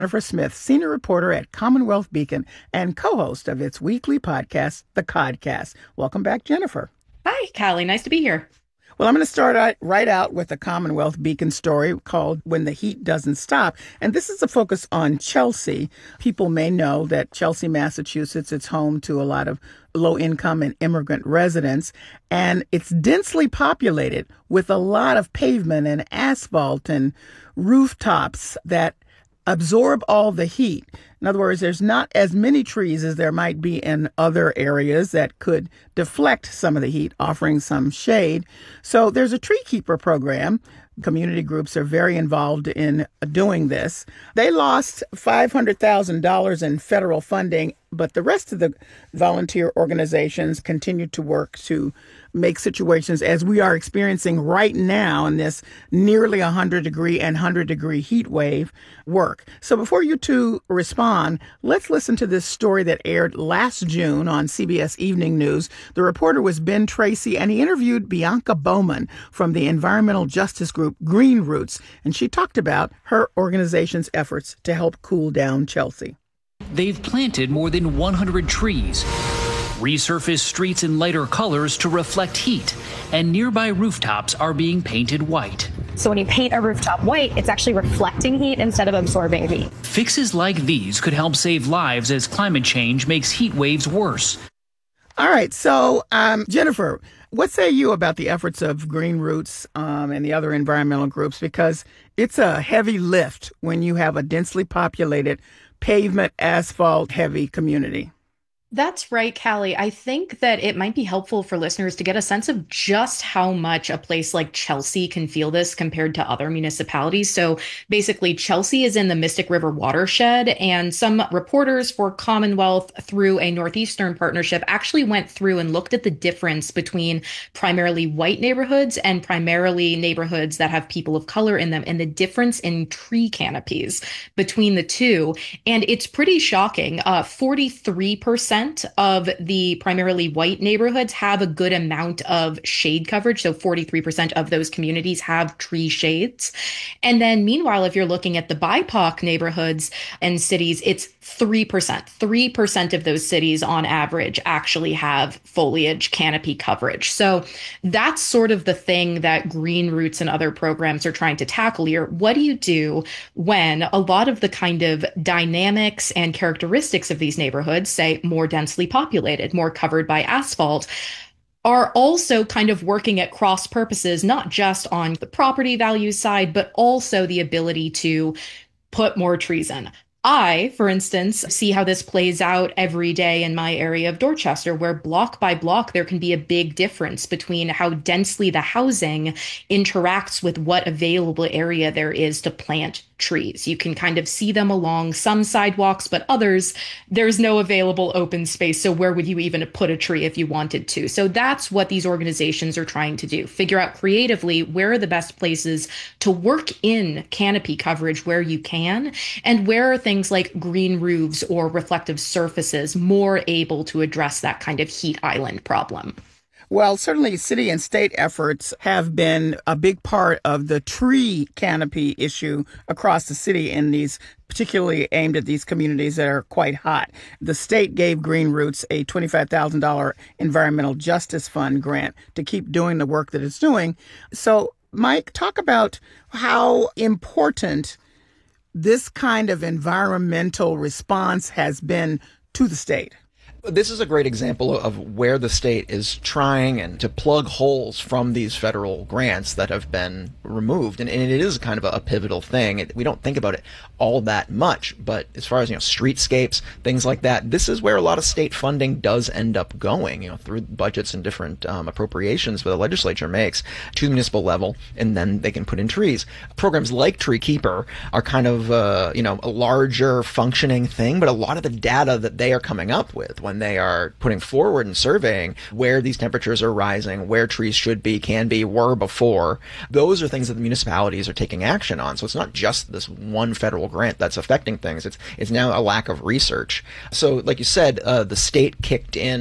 Jennifer Smith, senior reporter at Commonwealth Beacon and co-host of its weekly podcast, The Codcast. Welcome back, Jennifer. Hi, Callie. Nice to be here. Well, I'm going to start right out with a Commonwealth Beacon story called When the Heat Doesn't Stop. And this is a focus on Chelsea. People may know that Chelsea, Massachusetts, is home to a lot of low-income and immigrant residents. And it's densely populated with a lot of pavement and asphalt and rooftops that absorb all the heat. In other words, there's not as many trees as there might be in other areas that could deflect some of the heat, offering some shade. So there's a tree keeper program. Community groups are very involved in doing this. They lost $500,000 in federal funding, but the rest of the volunteer organizations continue to work to make situations as we are experiencing right now in this nearly 100-degree and 100-degree heat wave work. So before you two respond, let's listen to this story that aired last June on CBS Evening News. The reporter was Ben Tracy, and he interviewed Bianca Bowman from the environmental justice group Green Roots, and she talked about her organization's efforts to help cool down Chelsea. They've planted more than 100 trees, resurfaced streets in lighter colors to reflect heat, and nearby rooftops are being painted white. So when you paint a rooftop white, it's actually reflecting heat instead of absorbing heat. Fixes like these could help save lives as climate change makes heat waves worse. All right. So, Jennifer, what say you about the efforts of Green Roots and the other environmental groups? Because it's a heavy lift when you have a densely populated pavement, asphalt heavy community. That's right, Callie. I think that it might be helpful for listeners to get a sense of just how much a place like Chelsea can feel this compared to other municipalities. So basically, Chelsea is in the Mystic River watershed, and some reporters for Commonwealth through a Northeastern partnership actually went through and looked at the difference between primarily white neighborhoods and primarily neighborhoods that have people of color in them, and the difference in tree canopies between the two. And it's pretty shocking. 43% of the primarily white neighborhoods have a good amount of shade coverage. So 43% of those communities have tree shades. And then meanwhile, if you're looking at the BIPOC neighborhoods and cities, it's 3%. 3% of those cities on average actually have foliage canopy coverage. So that's sort of the thing that Green Roots and other programs are trying to tackle here. What do you do when a lot of the kind of dynamics and characteristics of these neighborhoods, say more densely populated, more covered by asphalt, are also kind of working at cross purposes, not just on the property value side, but also the ability to put more trees in? I, for instance, see how this plays out every day in my area of Dorchester, where block by block, there can be a big difference between how densely the housing interacts with what available area there is to plant trees. You can kind of see them along some sidewalks, but others, there's no available open space. So where would you even put a tree if you wanted to? So that's what these organizations are trying to do. Figure out creatively where are the best places to work in canopy coverage where you can, and where are things like green roofs or reflective surfaces more able to address that kind of heat island problem. Well, certainly city and state efforts have been a big part of the tree canopy issue across the city in these, particularly aimed at these communities that are quite hot. The state gave Green Roots a $25,000 Environmental Justice Fund grant to keep doing the work that it's doing. So, Mike, talk about how important this kind of environmental response has been to the state. This is a great example of where the state is trying and to plug holes from these federal grants that have been removed. And it is kind of a pivotal thing. We don't think about it all that much, but as far as, streetscapes, things like that, this is where a lot of state funding does end up going, through budgets and different appropriations that the legislature makes to the municipal level, and then they can put in trees. Programs like Tree Keeper are kind of, a larger functioning thing, but a lot of the data that they are coming up with when they are putting forward and surveying where these temperatures are rising, where trees should be, can be, were before, those are things that the municipalities are taking action on. So it's not just this one federal grant that's affecting things. It's now a lack of research. So like you said, the state kicked in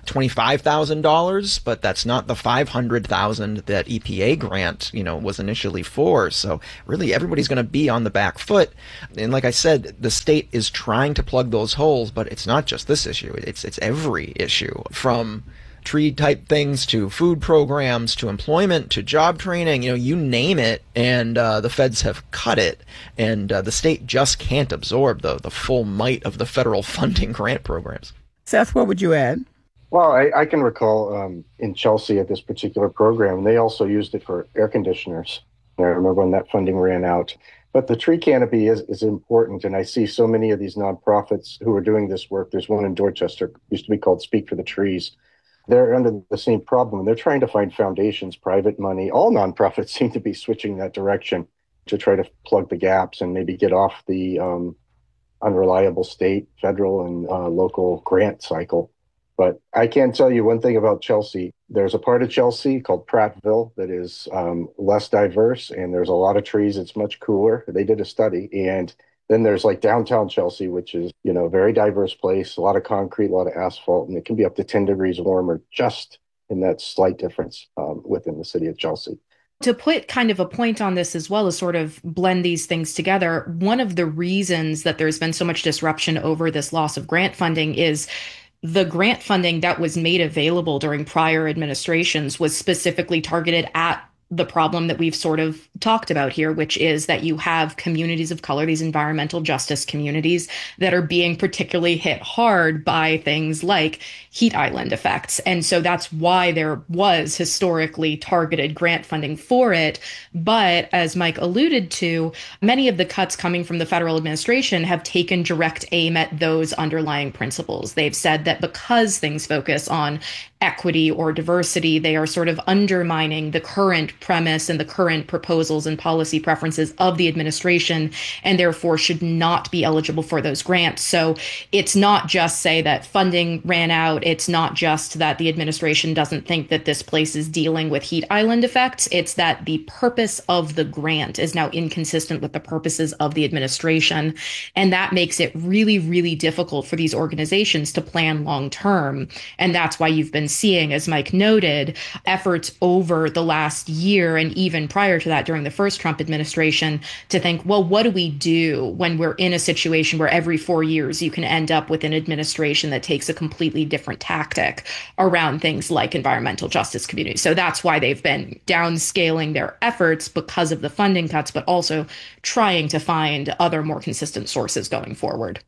$25,000, but that's not the $500,000 that EPA grant, was initially for. So really everybody's going to be on the back foot. And like I said, the state is trying to plug those holes, but it's not just this issue. It's every issue, from tree type things to food programs to employment to job training, you name it, and the feds have cut it, and the state just can't absorb the full might of the federal funding grant programs. Seth, what would you add? Well, I can recall in Chelsea at this particular program, they also used it for air conditioners. I remember when that funding ran out. But the tree canopy is important, and I see so many of these nonprofits who are doing this work. There's one in Dorchester, used to be called Speak for the Trees. They're under the same problem. They're trying to find foundations, private money. All nonprofits seem to be switching that direction to try to plug the gaps and maybe get off the unreliable state, federal, and local grant cycle. But I can tell you one thing about Chelsea. There's a part of Chelsea called Prattville that is less diverse, and there's a lot of trees. It's much cooler. They did a study. And then there's like downtown Chelsea, which is, a very diverse place, a lot of concrete, a lot of asphalt, and it can be up to 10 degrees warmer just in that slight difference within the city of Chelsea. To put kind of a point on this as well as sort of blend these things together, one of the reasons that there's been so much disruption over this loss of grant funding is the grant funding that was made available during prior administrations was specifically targeted at the problem that we've sort of talked about here, which is that you have communities of color, these environmental justice communities that are being particularly hit hard by things like heat island effects. And so that's why there was historically targeted grant funding for it. But as Mike alluded to, many of the cuts coming from the federal administration have taken direct aim at those underlying principles. They've said that because things focus on equity or diversity, they are sort of undermining the current premise and the current proposals and policy preferences of the administration, and therefore should not be eligible for those grants. So it's not just say that funding ran out. It's not just that the administration doesn't think that this place is dealing with heat island effects. It's that the purpose of the grant is now inconsistent with the purposes of the administration. And that makes it really, really difficult for these organizations to plan long term. And that's why you've been seeing, as Mike noted, efforts over the last year and even prior to that during the first Trump administration to think, well, what do we do when we're in a situation where every 4 years you can end up with an administration that takes a completely different tactic around things like environmental justice communities? So that's why they've been downscaling their efforts because of the funding cuts, but also trying to find other more consistent sources going forward.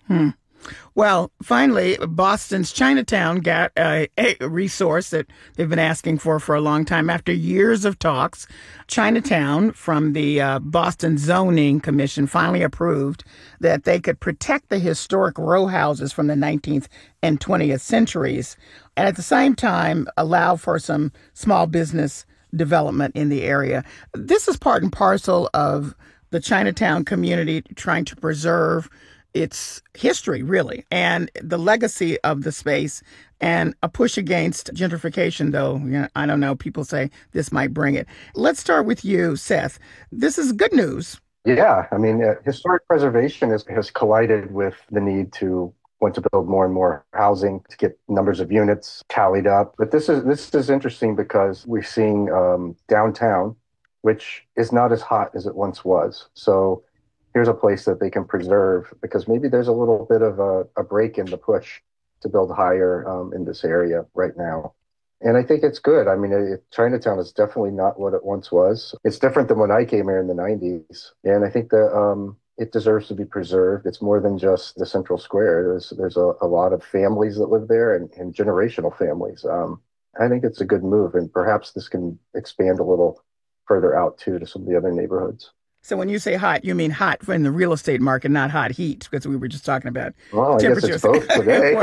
Well, finally, Boston's Chinatown got a resource that they've been asking for a long time. After years of talks, Chinatown from the Boston Zoning Commission finally approved that they could protect the historic row houses from the 19th and 20th centuries, and at the same time allow for some small business development in the area. This is part and parcel of the Chinatown community trying to preserve its history, really, and the legacy of the space, and a push against gentrification, though, I don't know, people say this might bring it. Let's start with you, Seth. This is good news. Yeah, I mean, historic preservation has collided with the need to want to build more and more housing to get numbers of units tallied up. But this is interesting because we're seeing downtown, which is not as hot as it once was. So here's a place that they can preserve because maybe there's a little bit of a break in the push to build higher in this area right now. And I think it's good. I mean, Chinatown is definitely not what it once was. It's different than when I came here in the 90s. And I think that it deserves to be preserved. It's more than just the central square. There's a lot of families that live there and generational families. I think it's a good move. And perhaps this can expand a little further out, too, to some of the other neighborhoods. So when you say hot, you mean hot in the real estate market, not hot heat, because we were just talking about well, temperatures. I guess it's both today.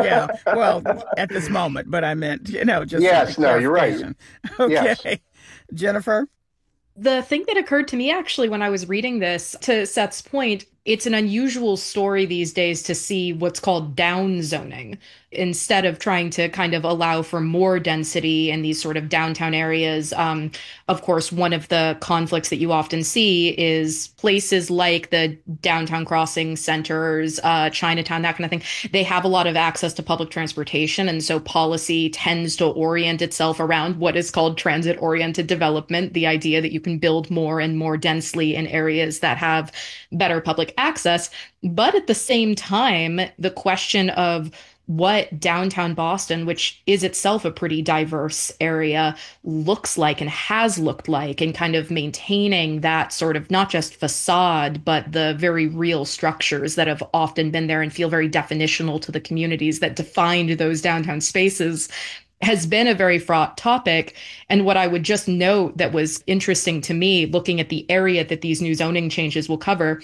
Well, at this moment, but I meant, just yes, no, you're right. Okay, yes. Jennifer? The thing that occurred to me actually when I was reading this, to Seth's point, It's an unusual story these days to see what's called down zoning instead of trying to kind of allow for more density in these sort of downtown areas. Of course, one of the conflicts that you often see is places like the downtown crossing centers, Chinatown, that kind of thing. They have a lot of access to public transportation. And so policy tends to orient itself around what is called transit-oriented development, the idea that you can build more and more densely in areas that have better public access. But at the same time, the question of what downtown Boston, which is itself a pretty diverse area, looks like and has looked like, and kind of maintaining that sort of not just facade, but the very real structures that have often been there and feel very definitional to the communities that defined those downtown spaces, has been a very fraught topic. And what I would just note that was interesting to me, looking at the area that these new zoning changes will cover,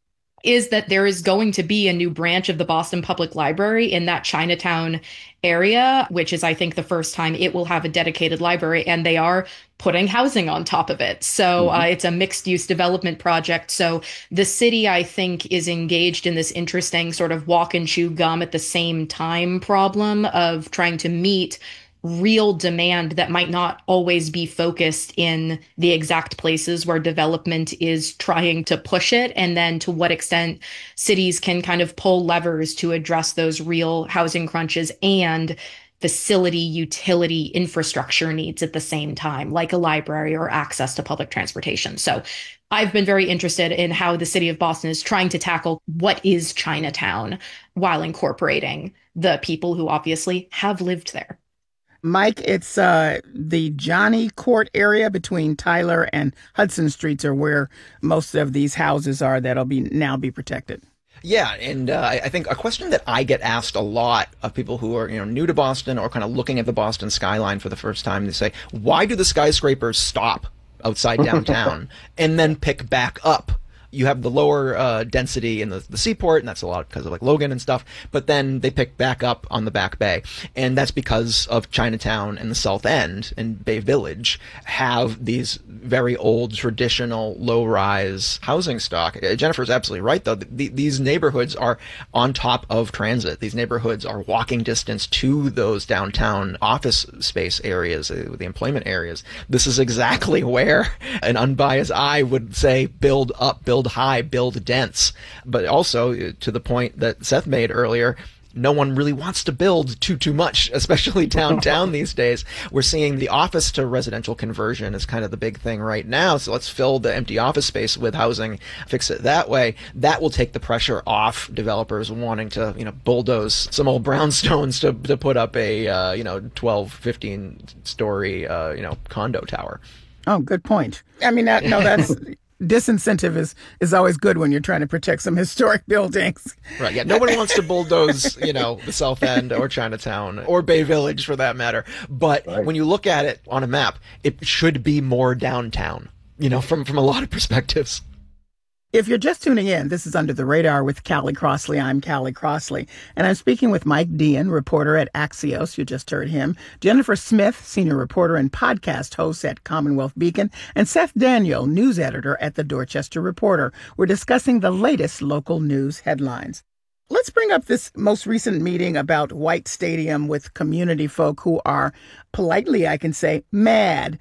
is that there is going to be a new branch of the Boston Public Library in that Chinatown area, which is, I think, the first time it will have a dedicated library, and they are putting housing on top of it. So it's a mixed use development project. So the city, I think, is engaged in this interesting sort of walk and chew gum at the same time problem of trying to meet real demand that might not always be focused in the exact places where development is trying to push it, and then to what extent cities can kind of pull levers to address those real housing crunches and facility, utility, infrastructure needs at the same time, like a library or access to public transportation. So I've been very interested in how the city of Boston is trying to tackle what is Chinatown while incorporating the people who obviously have lived there. Mike, it's the Johnny Court area between Tyler and Hudson Streets are where most of these houses are that'll now be protected. Yeah, and I think a question that I get asked a lot of people who are new to Boston or kind of looking at the Boston skyline for the first time, they say, why do the skyscrapers stop outside downtown and then pick back up? You have the lower density in the seaport, and that's a lot because of like Logan and stuff, but then they pick back up on the Back Bay. And that's because of Chinatown and the South End and Bay Village have these very old, traditional, low-rise housing stock. Jennifer's absolutely right, though. These neighborhoods are on top of transit. These neighborhoods are walking distance to those downtown office space areas, the employment areas. This is exactly where an unbiased eye would say build up, build high, build dense. But also, to the point that Seth made earlier, no one really wants to build too much, especially downtown these days. We're seeing the office to residential conversion is kind of the big thing right now. So let's fill the empty office space with housing, fix it that way. That will take the pressure off developers wanting to, bulldoze some old brownstones to put up a, 12, 15 story, condo tower. Oh, good point. I mean, that's disincentive is always good when you're trying to protect some historic buildings. Right. Yeah. Nobody wants to bulldoze, the South End or Chinatown or Bay Village for that matter. But when you look at it on a map, it should be more downtown, from a lot of perspectives. If you're just tuning in, this is Under the Radar with Callie Crossley. I'm Callie Crossley, and I'm speaking with Mike Dean, reporter at Axios. You just heard him. Jennifer Smith, senior reporter and podcast host at Commonwealth Beacon, and Seth Daniel, news editor at the Dorchester Reporter. We're discussing the latest local news headlines. Let's bring up this most recent meeting about White Stadium with community folk who are, politely I can say, mad.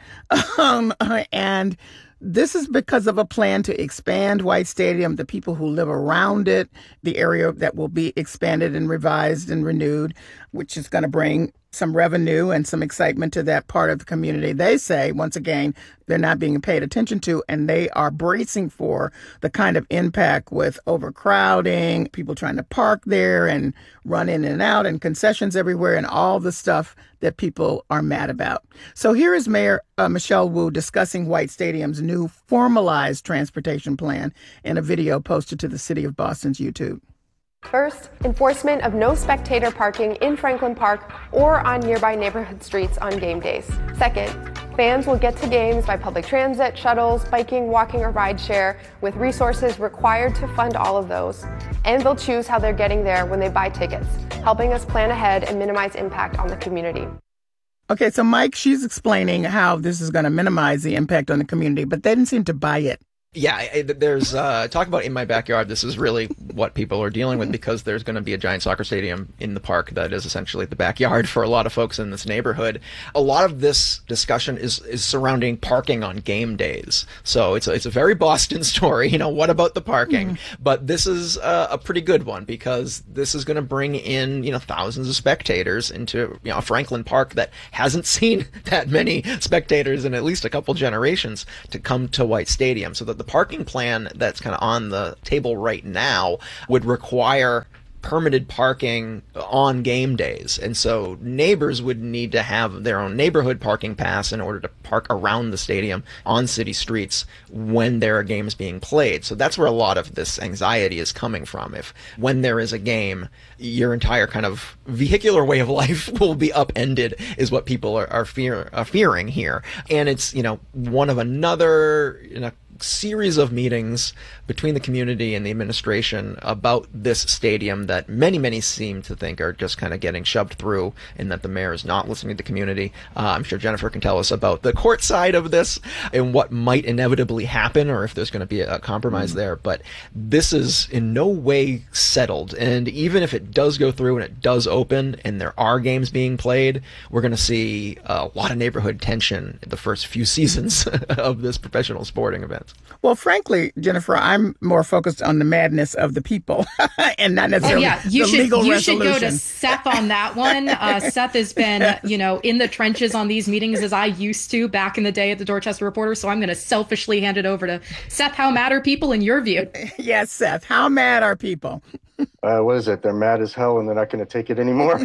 And this is because of a plan to expand White Stadium, the people who live around it, the area that will be expanded and revised and renewed, which is going to bring some revenue and some excitement to that part of the community. They say, once again, they're not being paid attention to, and they are bracing for the kind of impact with overcrowding, people trying to park there and run in and out, and concessions everywhere, and all the stuff that people are mad about. So here is Mayor Michelle Wu discussing White Stadium's new formalized transportation plan in a video posted to the City of Boston's YouTube. First, enforcement of no spectator parking in Franklin Park or on nearby neighborhood streets on game days. Second, fans will get to games by public transit, shuttles, biking, walking, or rideshare, with resources required to fund all of those. And they'll choose how they're getting there when they buy tickets, helping us plan ahead and minimize impact on the community. Okay, so Mike, she's explaining how this is going to minimize the impact on the community, but they didn't seem to buy it. Yeah, there's talk about in my backyard. This is really what people are dealing with because there's going to be a giant soccer stadium in the park that is essentially the backyard for a lot of folks in this neighborhood. A lot of this discussion is surrounding parking on game days. So it's a very Boston story. You know, what about the parking? But this is a pretty good one because this is going to bring in, you know, thousands of spectators into, you know, Franklin Park that hasn't seen that many spectators in at least a couple generations to come to White Stadium. So that the parking plan that's kind of on the table right now would require permitted parking on game days. And so neighbors would need to have their own neighborhood parking pass in order to park around the stadium on city streets when there are games being played. So that's where a lot of this anxiety is coming from. If when there is a game, your entire kind of vehicular way of life will be upended is what people are fearing here. And it's, you know, one of another, you know, series of meetings between the community and the administration about this stadium that many seem to think are just kind of getting shoved through and that the mayor is not listening to the community. I'm sure Jennifer can tell us about the court side of this and what might inevitably happen or if there's going to be a compromise there. But this is in no way settled. And even if it does go through and it does open and there are games being played, we're going to see a lot of neighborhood tension in the first few seasons of this professional sporting event. Well, frankly, Jennifer, I'm more focused on the madness of the people and not necessarily the legal resolution. You should go to Seth on that one. Seth has been, you know, in the trenches on these meetings as I used to back in the day at the Dorchester Reporter. So I'm going to selfishly hand it over to Seth. How mad are people in your view? Yes, Seth. How mad are people? What is it? They're mad as hell and they're not going to take it anymore.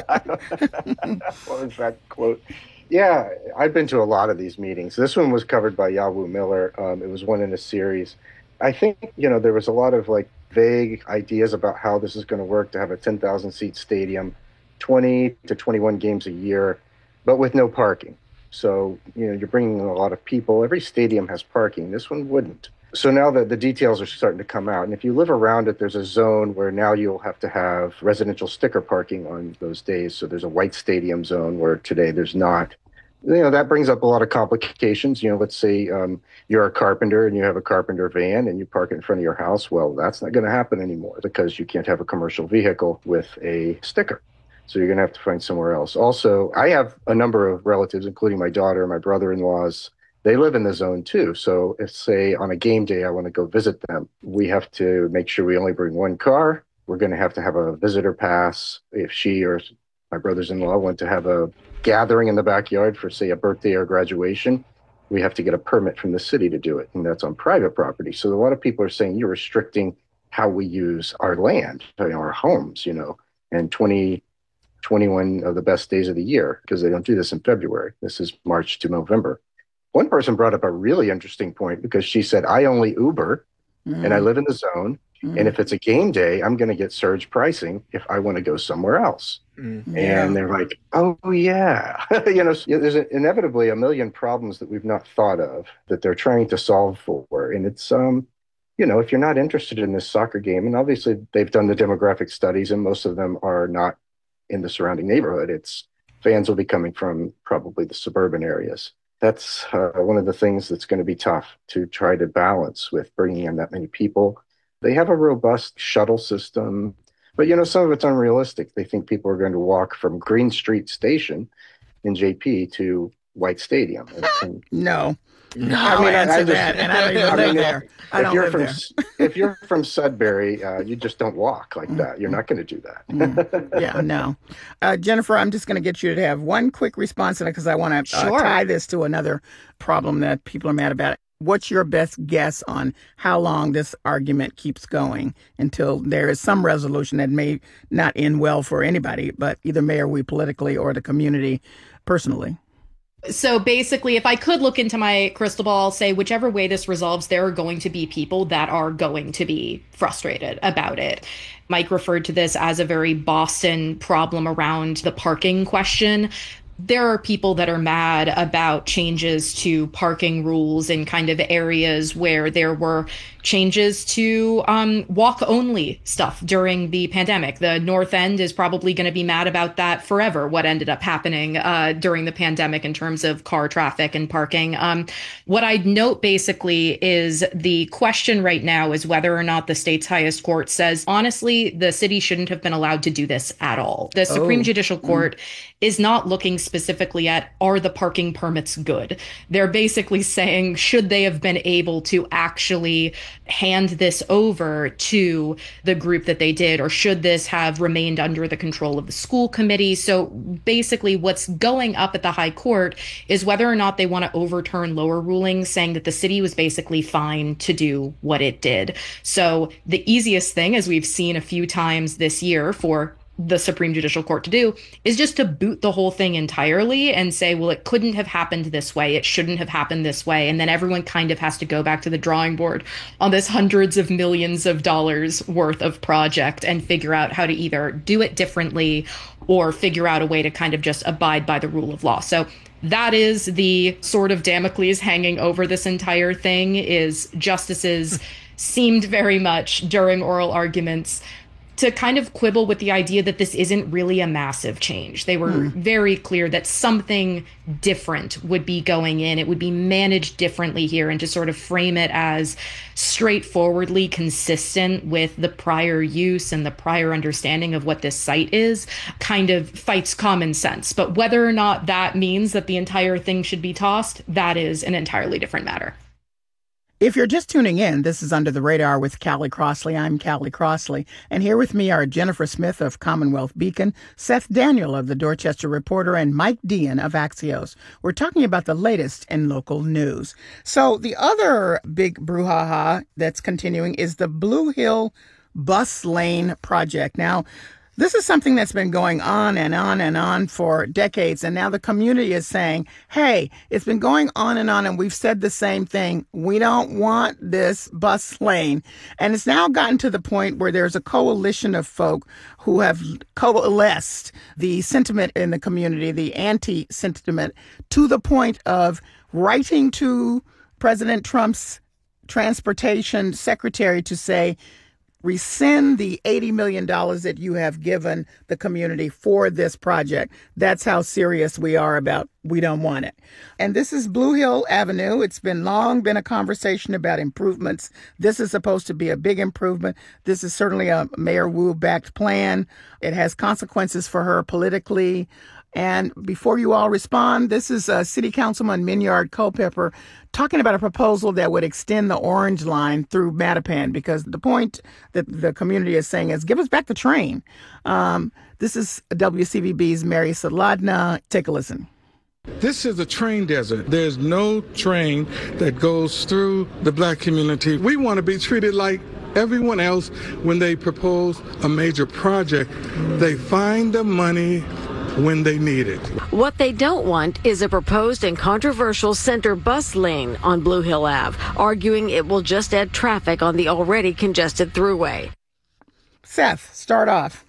What was that quote? Yeah, I've been to a lot of these meetings. This one was covered by Yawu Miller. It was one in a series. I think, you know, there was a lot of like vague ideas about how this is going to work to have a 10,000 seat stadium, 20 to 21 games a year, but with no parking. So, you know, you're bringing in a lot of people. Every stadium has parking. This one wouldn't. So now the details are starting to come out. And if you live around it, there's a zone where now you'll have to have residential sticker parking on those days. So there's a white stadium zone where today there's not. You know, that brings up a lot of complications. You know, let's say you're a carpenter and you have a carpenter van and you park it in front of your house. Well, that's not going to happen anymore because you can't have a commercial vehicle with a sticker. So you're going to have to find somewhere else. Also, I have a number of relatives, including my daughter and my brother-in-laws. They live in the zone too. So if, say, on a game day, I want to go visit them, we have to make sure we only bring one car. We're going to have a visitor pass. If she or my brothers-in-law want to have a gathering in the backyard for, say, a birthday or graduation, we have to get a permit from the city to do it. And that's on private property. So a lot of people are saying you're restricting how we use our land, our homes, you know, and 21 of the best days of the year because they don't do this in February. This is March to November. One person brought up a really interesting point because she said, I only Uber and I live in the zone. And if it's a game day, I'm going to get surge pricing if I want to go somewhere else. And they're like, oh, yeah. You know, there's inevitably a million problems that we've not thought of that they're trying to solve for. And it's, you know, if you're not interested in this soccer game, and obviously they've done the demographic studies and most of them are not in the surrounding neighborhood. It's fans will be coming from probably the suburban areas. That's one of the things that's going to be tough to try to balance with bringing in that many people. They have a robust shuttle system, but, you know, some of it's unrealistic. They think people are going to walk from Green Street Station in JP to White Stadium. No. I mean, answer that, and I don't even live there. I don't live there. If you're from Sudbury, you just don't walk like that. You're not going to do that. Yeah, no. Jennifer, I'm just going to get you to have one quick response because I want to tie this to another problem that people are mad about. What's your best guess on how long this argument keeps going until there is some resolution that may not end well for anybody, but either may or we politically or the community personally? So basically, if I could look into my crystal ball, say whichever way this resolves, there are going to be people that are going to be frustrated about it. Mike referred to this as a very Boston problem around the parking question. there are people that are mad about changes to parking rules in kind of areas where there were changes to walk only stuff during the pandemic. The North End is probably going to be mad about that forever, what ended up happening during the pandemic in terms of car traffic and parking. What I'd note basically is the question right now is whether or not the state's highest court says, honestly, the city shouldn't have been allowed to do this at all. The Supreme Judicial Court is not looking specifically at, are the parking permits good? They're basically saying, should they have been able to actually hand this over to the group that they did, or should this have remained under the control of the school committee? So basically what's going up at the high court is whether or not they want to overturn lower rulings saying that the city was basically fine to do what it did. So the easiest thing, as we've seen a few times this year for the Supreme Judicial Court to do, is just to boot the whole thing entirely and say, well, it couldn't have happened this way. It shouldn't have happened this way. And then everyone kind of has to go back to the drawing board on this hundreds of millions of dollars worth of project and figure out how to either do it differently or figure out a way to kind of just abide by the rule of law. So that is the sort of Damocles hanging over this entire thing, is justices seemed very much during oral arguments to kind of quibble with the idea that this isn't really a massive change. They were very clear that something different would be going in. It would be managed differently here, and to sort of frame it as straightforwardly consistent with the prior use and the prior understanding of what this site is kind of fights common sense. But whether or not that means that the entire thing should be tossed, that is an entirely different matter. If you're just tuning in, this is Under the Radar with Callie Crossley. I'm Callie Crossley, and here with me are Jennifer Smith of Commonwealth Beacon, Seth Daniel of the Dorchester Reporter, and Mike Dean of Axios. We're talking about the latest in local news. So the other big brouhaha that's continuing is the Blue Hill Bus Lane project. Now, this is something that's been going on and on and on for decades. And now the community is saying, hey, it's been going on, and we've said the same thing. We don't want this bus lane. And it's now gotten to the point where there's a coalition of folk who have coalesced the sentiment in the community, the anti-sentiment, to the point of writing to President Trump's transportation secretary to say, rescind the $80 million that you have given the community for this project. That's how serious we are about we don't want it. And this is Blue Hill Avenue. It's been long been a conversation about improvements. This is supposed to be a big improvement. This is certainly a Mayor Wu-backed plan. It has consequences for her politically. And before you all respond, this is City Councilman Minyard Culpepper talking about a proposal that would extend the Orange Line through Mattapan, because the point that the community is saying is, give us back the train. This is WCVB's Mary Saladna. Take a listen. This is a train desert. There's no train that goes through the black community. We want to be treated like everyone else. When they propose a major project, they find the money when they need it. What they don't want is a proposed and controversial center bus lane on Blue Hill Ave, arguing it will just add traffic on the already congested thruway. Seth, start off.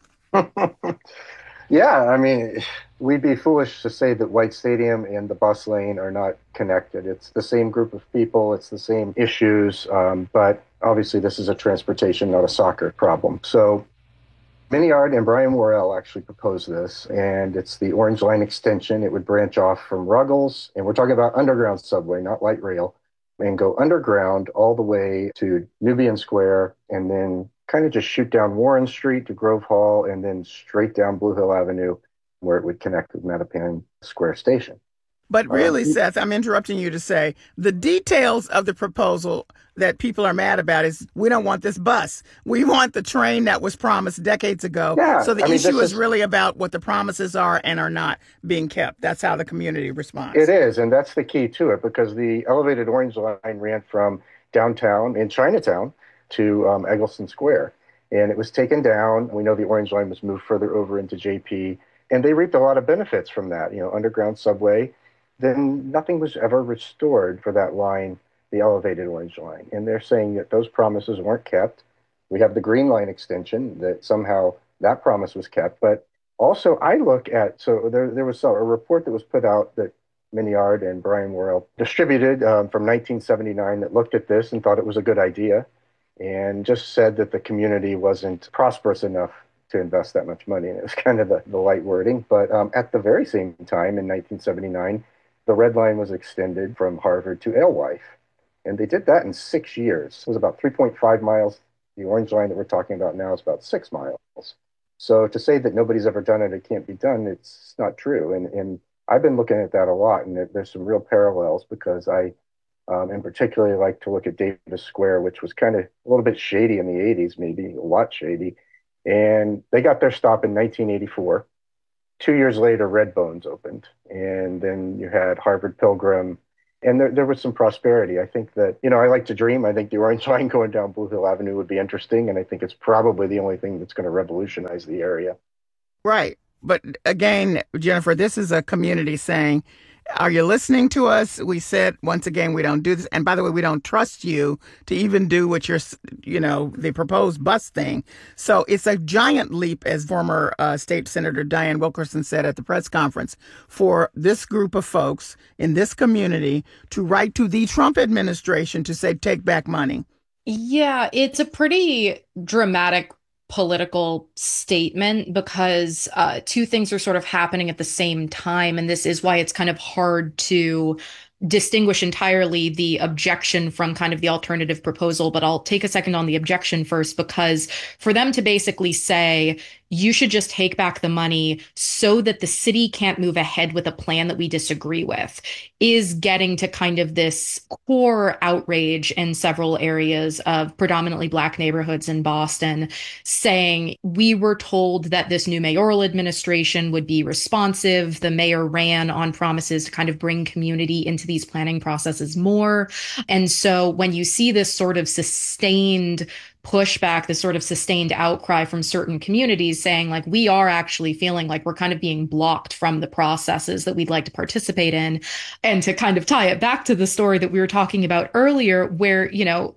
Yeah, I mean, we'd be foolish to say that White Stadium and the bus lane are not connected. It's the same group of people, it's the same issues, but obviously this is a transportation, not a soccer problem. So Minyard and Brian Worrell actually proposed this, and it's the Orange Line extension. It would branch off from Ruggles, and we're talking about underground subway, not light rail, and go underground all the way to Nubian Square, and then kind of just shoot down Warren Street to Grove Hall, and then straight down Blue Hill Avenue, where it would connect with Mattapan Square Station. But really, Seth, I'm interrupting you to say the details of the proposal that people are mad about is we don't want this bus. We want the train that was promised decades ago. Yeah, so the issue is really about what the promises are and are not being kept. That's how the community responds. It is, and that's the key to it, because the elevated Orange Line ran from downtown in Chinatown to Eggleston Square, and it was taken down. We know the Orange Line was moved further over into JP, and they reaped a lot of benefits from that, underground subway. Then nothing was ever restored for that line, the elevated Orange Line. And they're saying that those promises weren't kept. We have the Green Line extension, that somehow that promise was kept. But Also, I look at, so there was a report that was put out that Mignard and Brian Worrell distributed from 1979 that looked at this and thought it was a good idea and just said that the community wasn't prosperous enough to invest that much money. And it was kind of the light wording. But at the very same time, in 1979, the Red Line was extended from Harvard to Alewife. And they did that in 6 years. It was about 3.5 miles. The Orange Line that we're talking about now is about 6 miles. So to say that nobody's ever done it, it can't be done, it's not true. And I've been looking at that a lot, and there's some real parallels because I, in particularly, like to look at Davis Square, which was kind of a little bit shady in the 80s, maybe a lot shady. And they got their stop in 1984. 2 years later, Red Bones opened. And then you had Harvard Pilgrim. And there was some prosperity. I think that, I like to dream. I think the Orange Line going down Blue Hill Avenue would be interesting. And I think it's probably the only thing that's going to revolutionize the area. Right. But again, Jennifer, this is a community saying, are you listening to us? We said, once again, we don't do this. And by the way, we don't trust you to even do what you're, the proposed bus thing. So it's a giant leap, as former State Senator Diane Wilkerson said at the press conference, for this group of folks in this community to write to the Trump administration to say, take back money. Yeah, it's a pretty dramatic political statement because two things are sort of happening at the same time. And this is why it's kind of hard to distinguish entirely the objection from kind of the alternative proposal. But I'll take a second on the objection first, because for them to basically say, you should just take back the money so that the city can't move ahead with a plan that we disagree with, is getting to kind of this core outrage in several areas of predominantly Black neighborhoods in Boston, saying we were told that this new mayoral administration would be responsive. The mayor ran on promises to kind of bring community into these planning processes more. And so when you see this sort of sustained pushback, this sort of sustained outcry from certain communities saying, like, we are actually feeling like we're kind of being blocked from the processes that we'd like to participate in. And to kind of tie it back to the story that we were talking about earlier, where,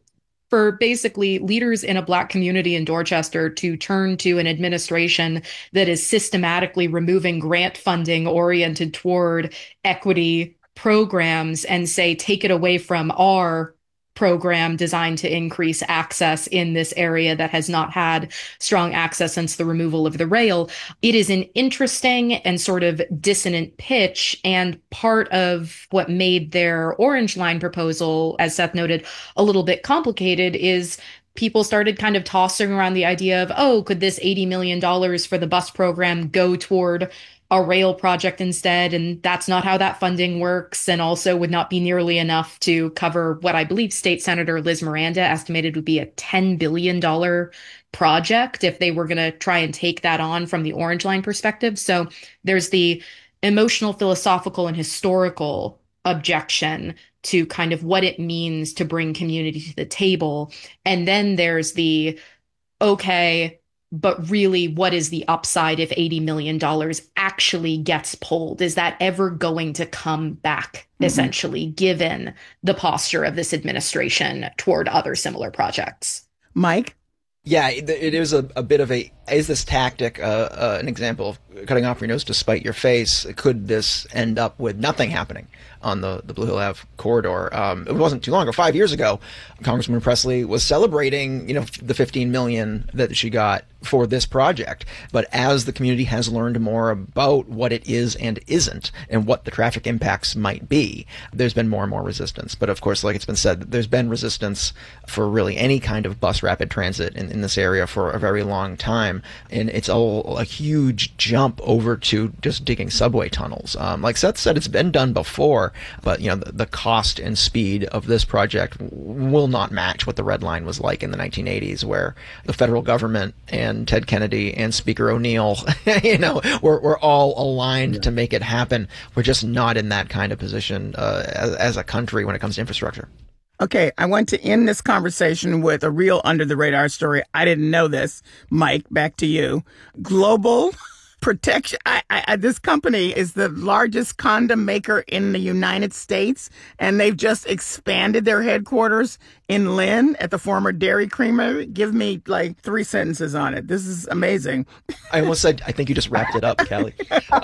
for basically leaders in a Black community in Dorchester to turn to an administration that is systematically removing grant funding oriented toward equity programs and say, take it away from our program designed to increase access in this area that has not had strong access since the removal of the rail. It is an interesting and sort of dissonant pitch. And part of what made their Orange Line proposal, as Seth noted, a little bit complicated is people started kind of tossing around the idea of, could this $80 million for the bus program go toward a rail project instead? And that's not how that funding works, and also would not be nearly enough to cover what I believe State Senator Liz Miranda estimated would be a $10 billion project if they were going to try and take that on from the Orange Line perspective. So there's the emotional, philosophical, and historical objection to kind of what it means to bring community to the table. And then there's the, okay, but really, what is the upside if $80 million actually gets pulled? Is that ever going to come back, essentially, given the posture of this administration toward other similar projects? Mike? Yeah, it is a bit of is this tactic an example of cutting off your nose to spite your face? Could this end up with nothing happening on the Blue Hill Ave corridor? It wasn't too long ago, 5 years ago, Congresswoman Presley was celebrating, the $15 million that she got for this project. But as the community has learned more about what it is and isn't, and what the traffic impacts might be, there's been more and more resistance. But of course, like it's been said, there's been resistance for really any kind of bus rapid transit in this area for a very long time. And it's all a huge jump over to just digging subway tunnels. Like Seth said, it's been done before, but the cost and speed of this project will not match what the Red Line was like in the 1980s, where the federal government and Ted Kennedy and Speaker O'Neill, we're all aligned to make it happen. We're just not in that kind of position as a country when it comes to infrastructure. Okay, I want to end this conversation with a real under-the-radar story. I didn't know this. Mike, back to you. Global protection. This company is the largest condom maker in the United States, and they've just expanded their headquarters in Lynn at the former Dairy Creamery. Give me like 3 sentences on it. This is amazing. I almost said, I think you just wrapped it up, Callie.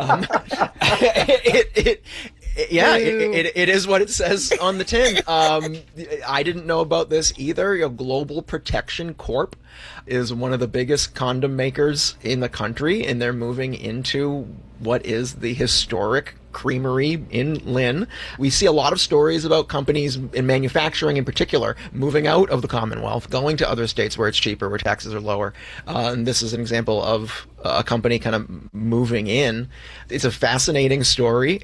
It is what it says on the tin. I didn't know about this either. Global Protection Corp is one of the biggest condom makers in the country, and they're moving into what is the historic creamery in Lynn. We see a lot of stories about companies in manufacturing in particular moving out of the Commonwealth, going to other states where it's cheaper, where taxes are lower. And this is an example of a company kind of moving in. It's a fascinating story.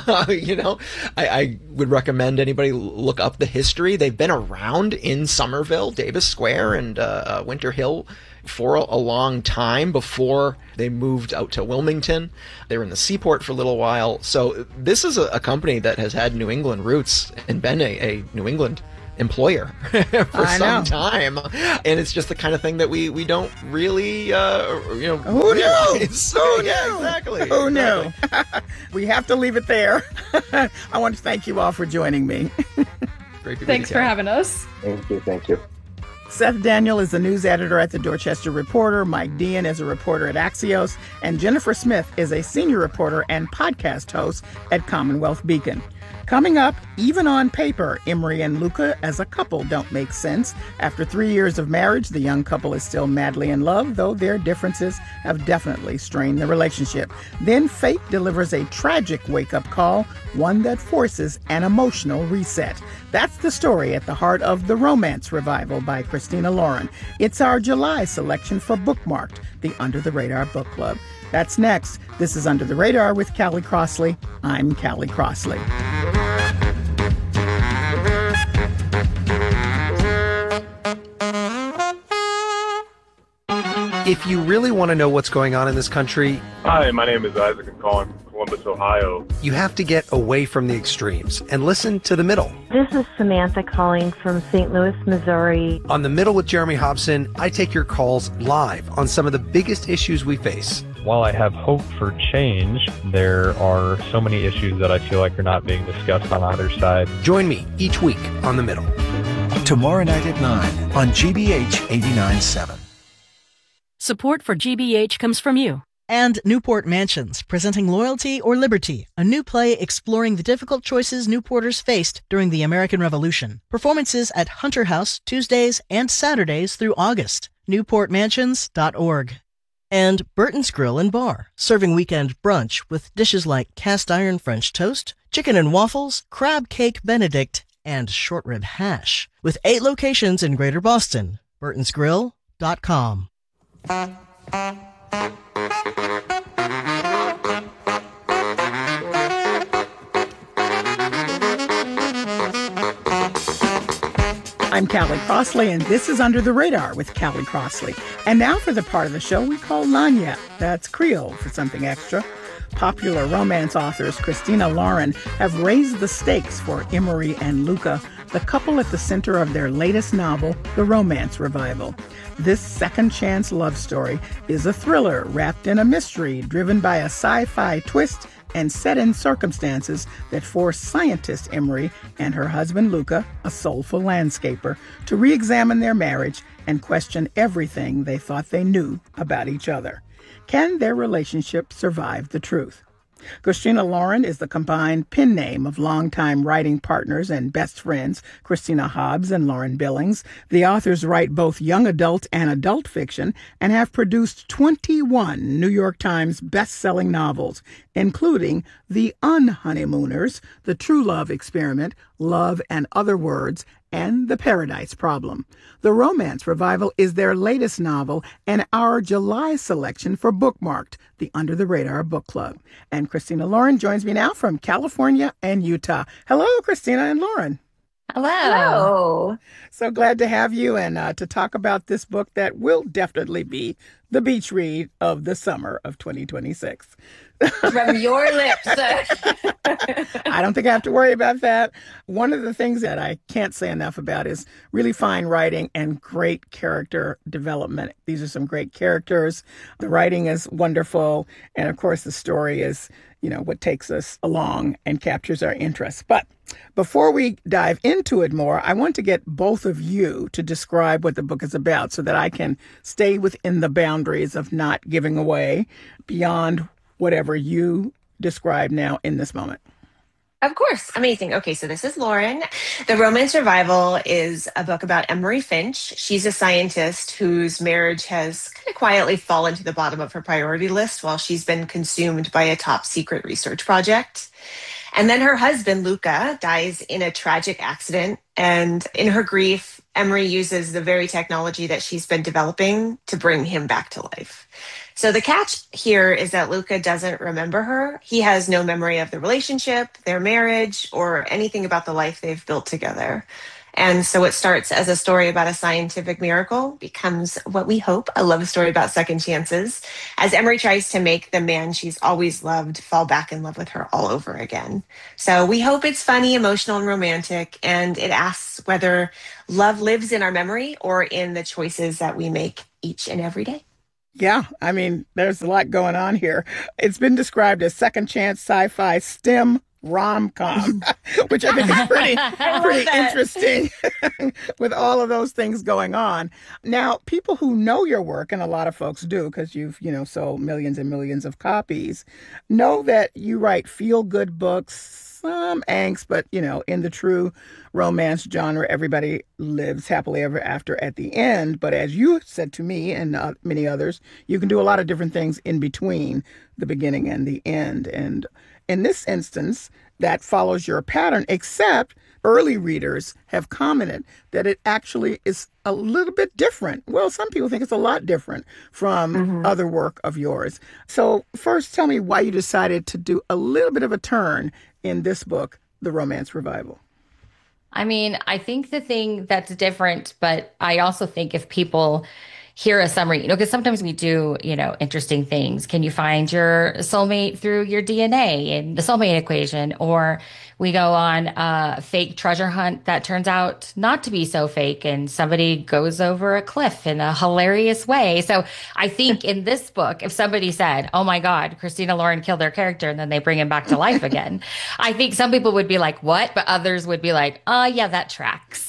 I would recommend anybody look up the history. They've been around in Somerville, Davis Square, and Winter Hill for a long time before they moved out to Wilmington. They were in the Seaport for a little while. So this is a company that has had New England roots and been a New England employer for some time. And it's just the kind of thing that we don't really, Who knew? So, yeah, exactly. Who knew? We have to leave it there. I want to thank you all for joining me. Great to Thanks for having us. Thank you. Seth Daniel is the news editor at the Dorchester Reporter. Mike Dean is a reporter at Axios. And Jennifer Smith is a senior reporter and podcast host at Commonwealth Beacon. Coming up, even on paper, Emery and Luca as a couple don't make sense. After 3 years of marriage, the young couple is still madly in love, though their differences have definitely strained the relationship. Then fate delivers a tragic wake-up call, one that forces an emotional reset. That's the story at the heart of The Romance Revival by Christina Lauren. It's our July selection for Bookmarked, the Under the Radar Book Club. That's next. This is Under the Radar with Callie Crossley. I'm Callie Crossley. If you really want to know what's going on in this country... Hi, my name is Isaac. I'm calling from Columbus, Ohio. You have to get away from the extremes and listen to The Middle. This is Samantha calling from St. Louis, Missouri. On The Middle with Jeremy Hobson, I take your calls live on some of the biggest issues we face. While I have hope for change, there are so many issues that I feel like are not being discussed on either side. Join me each week on The Middle. Tomorrow night at 9 on GBH 89.7. Support for GBH comes from you. And Newport Mansions, presenting Loyalty or Liberty, a new play exploring the difficult choices Newporters faced during the American Revolution. Performances at Hunter House Tuesdays and Saturdays through August. NewportMansions.org. And Burton's Grill and Bar, serving weekend brunch with dishes like cast iron French toast, chicken and waffles, crab cake Benedict, and short rib hash. With 8 locations in Greater Boston. Burton'sGrill.com. I'm Callie Crossley, and this is Under the Radar with Callie Crossley. And now for the part of the show we call Lagniappe. That's Creole for something extra. Popular romance authors Christina Lauren have raised the stakes for Emery and Luca, the couple at the center of their latest novel, The Romance Revival. This second-chance love story is a thriller wrapped in a mystery driven by a sci-fi twist and set in circumstances that force scientist Emery and her husband Luca, a soulful landscaper, to re-examine their marriage and question everything they thought they knew about each other. Can their relationship survive the truth? Christina Lauren is the combined pen name of longtime writing partners and best friends, Christina Hobbs and Lauren Billings. The authors write both young adult and adult fiction and have produced 21 New York Times best-selling novels, including The Unhoneymooners, The True Love Experiment, Love and Other Words, and The Paradise Problem. The Romance Revival is their latest novel and our July selection for Bookmarked, the Under the Radar Book Club. And Christina Lauren joins me now from California and Utah. Hello, Christina and Lauren. Hello. So glad to have you and to talk about this book that will definitely be the beach read of the summer of 2026. From your lips. I don't think I have to worry about that. One of the things that I can't say enough about is really fine writing and great character development. These are some great characters. The writing is wonderful. And of course, the story is, what takes us along and captures our interest. But before we dive into it more, I want to get both of you to describe what the book is about so that I can stay within the boundaries of not giving away beyond whatever you describe now in this moment. Of course. Amazing. Okay, so this is Lauren. The Romance Revival is a book about Emery Finch. She's a scientist whose marriage has kind of quietly fallen to the bottom of her priority list while she's been consumed by a top secret research project. And then her husband, Luca, dies in a tragic accident. And in her grief, Emery uses the very technology that she's been developing to bring him back to life. So the catch here is that Luca doesn't remember her. He has no memory of the relationship, their marriage, or anything about the life they've built together. And so it starts as a story about a scientific miracle, becomes what we hope, a love story about second chances, as Emery tries to make the man she's always loved fall back in love with her all over again. So we hope it's funny, emotional, and romantic, and it asks whether love lives in our memory or in the choices that we make each and every day. Yeah, I mean, there's a lot going on here. It's been described as second chance sci-fi STEM rom-com, which I think is pretty interesting with all of those things going on. Now, people who know your work, and a lot of folks do because you've, sold millions and millions of copies, know that you write feel-good books, some angst, but, in the true romance genre, everybody lives happily ever after at the end. But as you said to me and many others, you can do a lot of different things in between the beginning and the end. And in this instance, that follows your pattern, except early readers have commented that it actually is a little bit different. Well, some people think it's a lot different from other work of yours. So first, tell me why you decided to do a little bit of a turn in this book, The Romance Revival. I mean, I think the thing that's different, but I also think if people hear a summary, because sometimes we do, interesting things. Can you find your soulmate through your DNA in the soulmate equation? Or we go on a fake treasure hunt that turns out not to be so fake and somebody goes over a cliff in a hilarious way. So I think in this book, if somebody said, oh my God, Christina Lauren killed their character and then they bring him back to life again, I think some people would be like, what? But others would be like, yeah, that tracks.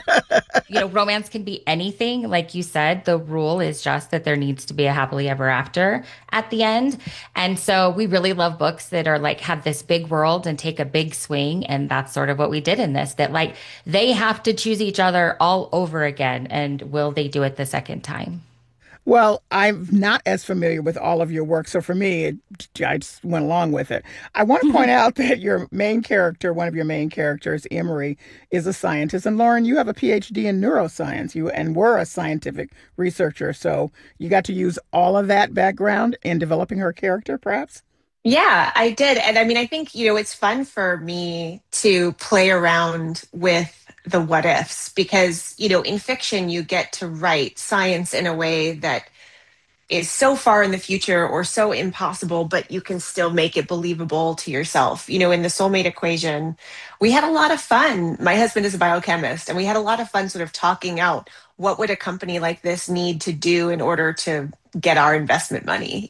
Romance can be anything. Like you said, the rule is just that there needs to be a happily ever after at the end. And so we really love books that are like have this big world and take a big swing. And that's sort of what we did in this, that like they have to choose each other all over again. And will they do it the second time? Well, I'm not as familiar with all of your work, so for me, I just went along with it. I want to point out that your main character, one of your main characters, Emery, is a scientist. And Lauren, you have a PhD in neuroscience. You were a scientific researcher, so you got to use all of that background in developing her character, perhaps? Yeah, I did. And I mean, I think, it's fun for me to play around with the what ifs because, in fiction, you get to write science in a way that is so far in the future or so impossible, but you can still make it believable to yourself. In the soulmate equation, we had a lot of fun. My husband is a biochemist, and we had a lot of fun sort of talking out what would a company like this need to do in order to get our investment money,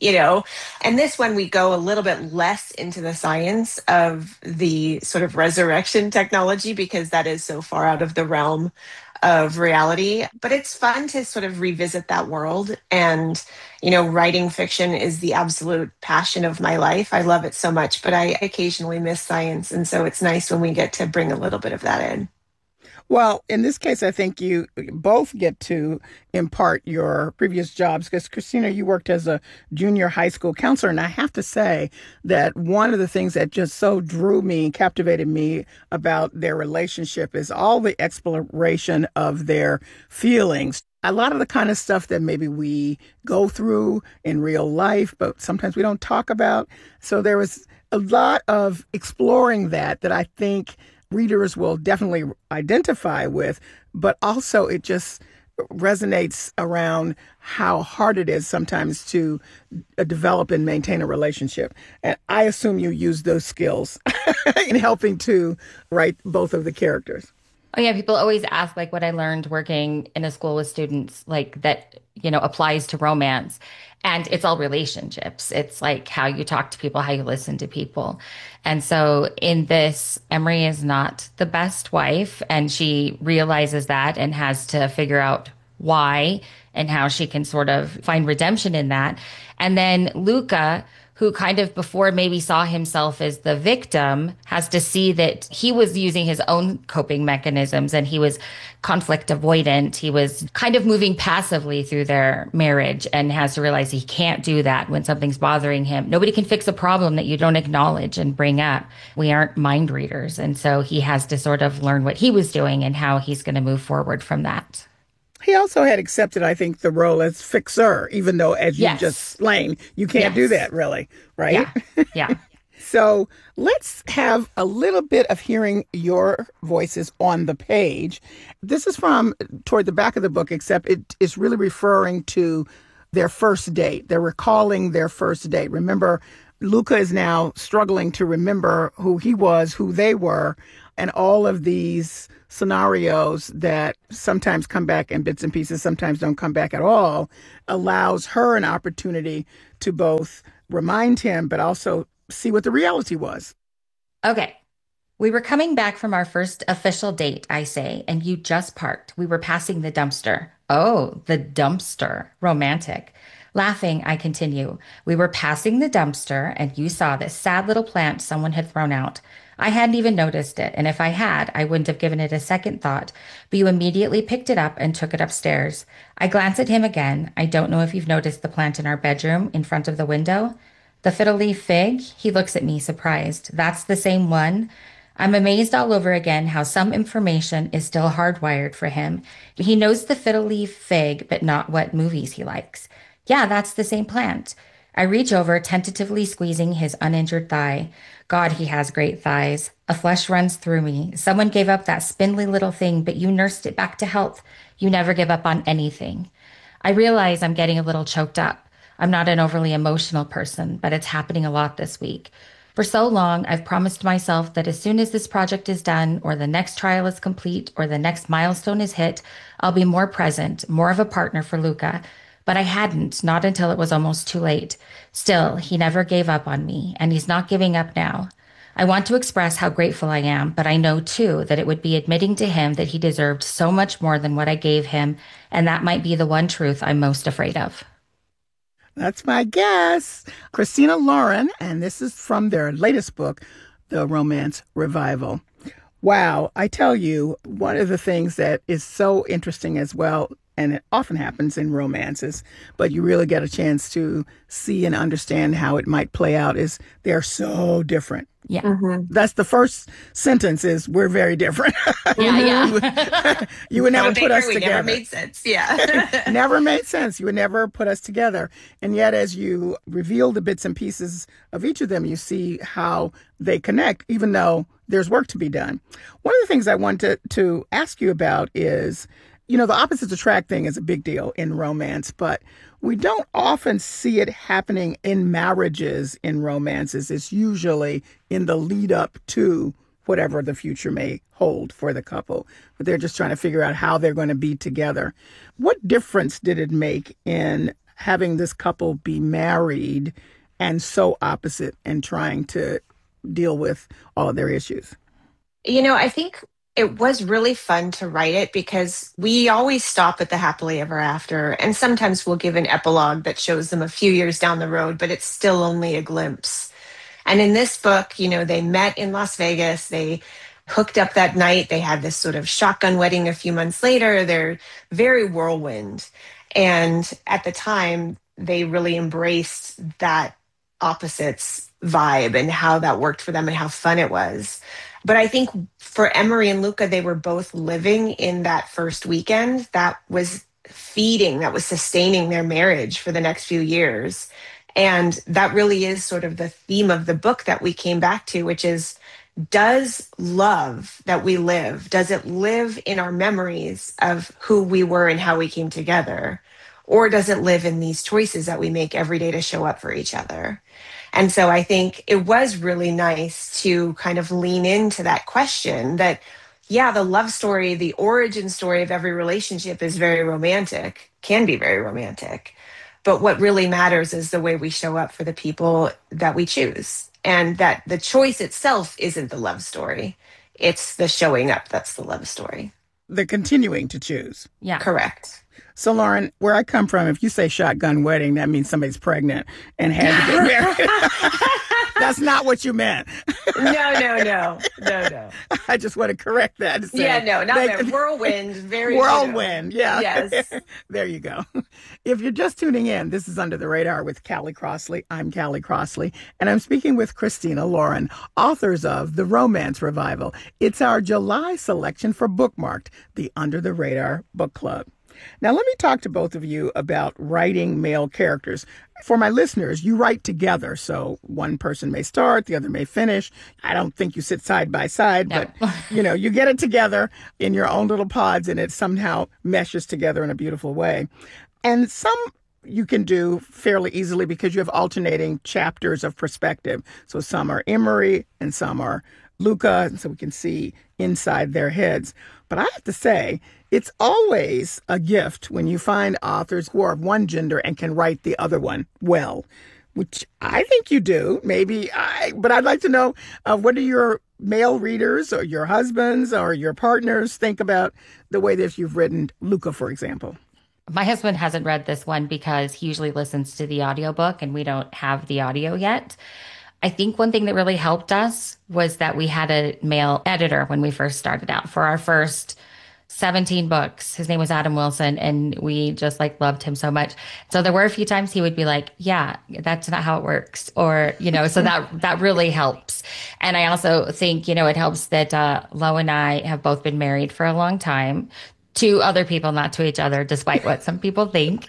And this one, we go a little bit less into the science of the sort of resurrection technology because that is so far out of the realm of reality. But it's fun to sort of revisit that world. And, writing fiction is the absolute passion of my life. I love it so much, but I occasionally miss science. And so it's nice when we get to bring a little bit of that in. Well, in this case, I think you both get to impart your previous jobs because, Christina, you worked as a junior high school counselor. And I have to say that one of the things that just so captivated me about their relationship is all the exploration of their feelings. A lot of the kind of stuff that maybe we go through in real life, but sometimes we don't talk about. So there was a lot of exploring that I think readers will definitely identify with, but also it just resonates around how hard it is sometimes to develop and maintain a relationship. And I assume you use those skills in helping to write both of the characters. Oh yeah, people always ask like what I learned working in a school with students like that, applies to romance. And it's all relationships. It's like how you talk to people, how you listen to people. And so in this, Emery is not the best wife, and she realizes that and has to figure out why and how she can sort of find redemption in that. And then Luca, who kind of before maybe saw himself as the victim, has to see that he was using his own coping mechanisms and he was conflict avoidant. He was kind of moving passively through their marriage and has to realize he can't do that when something's bothering him. Nobody can fix a problem that you don't acknowledge and bring up. We aren't mind readers. And so he has to sort of learn what he was doing and how he's going to move forward from that. He also had accepted, I think, the role as fixer, even though, as you just explained, you can't do that really, right? Yeah. So let's have a little bit of hearing your voices on the page. This is from toward the back of the book, except it is really referring to their first date. They're recalling their first date. Remember, Luca is now struggling to remember who he was, who they were, and all of these scenarios that sometimes come back in bits and pieces, sometimes don't come back at all, allows her an opportunity to both remind him, but also see what the reality was. Okay. We were coming back from our first official date, I say, and you just parked. We were passing the dumpster. Oh, the dumpster. Romantic. Laughing, I continue. We were passing the dumpster, and you saw this sad little plant someone had thrown out. I hadn't even noticed it, and if I had, I wouldn't have given it a second thought, but you immediately picked it up and took it upstairs. I glance at him again. I don't know if you've noticed the plant in our bedroom in front of the window. The fiddle leaf fig? He looks at me, surprised. That's the same one? I'm amazed all over again how some information is still hardwired for him. He knows the fiddle leaf fig, but not what movies he likes. Yeah, that's the same plant. I reach over, tentatively squeezing his uninjured thigh. God, he has great thighs. A flush runs through me. Someone gave up that spindly little thing, but you nursed it back to health. You never give up on anything. I realize I'm getting a little choked up. I'm not an overly emotional person, but it's happening a lot this week. For so long, I've promised myself that as soon as this project is done, or the next trial is complete, or the next milestone is hit, I'll be more present, more of a partner for Luca. But I hadn't, not until it was almost too late. Still, he never gave up on me, and he's not giving up now. I want to express how grateful I am, but I know, too, that it would be admitting to him that he deserved so much more than what I gave him, and that might be the one truth I'm most afraid of. That's my guess. Christina Lauren, and this is from their latest book, The Romance Revival. Wow, I tell you, one of the things that is so interesting as well, and it often happens in romances, but you really get a chance to see and understand how it might play out, is they're so different. Yeah. Mm-hmm. That's the first sentence is, we're very different. Yeah. You would never put us together. Never made sense. Yeah. Never made sense. You would never put us together. And yet, as you reveal the bits and pieces of each of them, you see how they connect, even though there's work to be done. One of the things I wanted to ask you about is, the opposites attract thing is a big deal in romance, but we don't often see it happening in marriages in romances. It's usually in the lead up to whatever the future may hold for the couple, but they're just trying to figure out how they're going to be together. What difference did it make in having this couple be married and so opposite and trying to deal with all of their issues? I think it was really fun to write it because we always stop at the happily ever after. And sometimes we'll give an epilogue that shows them a few years down the road, but it's still only a glimpse. And in this book, they met in Las Vegas. They hooked up that night. They had this sort of shotgun wedding a few months later. They're very whirlwind. And at the time, they really embraced that opposites vibe and how that worked for them and how fun it was. But I think for Emery and Luca, they were both living in that first weekend that was feeding, that was sustaining their marriage for the next few years. And that really is sort of the theme of the book that we came back to, which is does love that we live, does it live in our memories of who we were and how we came together? Or does it live in these choices that we make every day to show up for each other? And so I think it was really nice to kind of lean into that question that, yeah, the love story, the origin story of every relationship is very romantic, can be very romantic. But what really matters is the way we show up for the people that we choose. And that the choice itself isn't the love story. It's the showing up that's the love story. The continuing to choose. Yeah. Correct. So, Lauren, where I come from, if you say shotgun wedding, that means somebody's pregnant and had to get married. That's not what you meant. No. I just want to correct that. Yeah, no, not that. Whirlwind. Very whirlwind, yeah. Yes. There you go. If you're just tuning in, this is Under the Radar with Callie Crossley. I'm Callie Crossley, and I'm speaking with Christina Lauren, authors of The Romance Revival. It's our July selection for Bookmarked, the Under the Radar Book Club. Now, let me talk to both of you about writing male characters. For my listeners, you write together, so one person may start, the other may finish. I don't think you sit side by side, but, you get it together in your own little pods, and it somehow meshes together in a beautiful way. And some you can do fairly easily because you have alternating chapters of perspective. So some are Emery and some are Luca, and so we can see inside their heads. But I have to say, it's always a gift when you find authors who are of one gender and can write the other one well, which I think you do. But I'd like to know, what do your male readers or your husbands or your partners think about the way that you've written Luca, for example? My husband hasn't read this one because he usually listens to the audiobook and we don't have the audio yet. I think one thing that really helped us was that we had a male editor when we first started out for our first 17 books. His name was Adam Wilson, and we just loved him so much. So there were a few times he would be like, yeah, that's not how it works. Or, so that really helps. And I also think, it helps that Lo and I have both been married for a long time. To other people, not to each other, despite what some people think.